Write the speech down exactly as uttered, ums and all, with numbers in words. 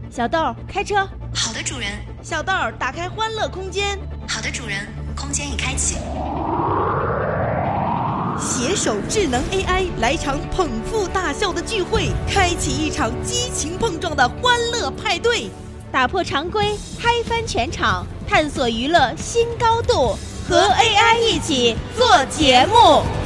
小豆，开车。 好的，主人。 小豆，打开欢乐空间。 好的，主人，空间已开启。 携手智能 A I 来场捧腹大笑的聚会，开启一场激情碰撞的欢乐派对，打破常规，嗨翻全场，探索娱乐新高度，和 A I 一起做节目。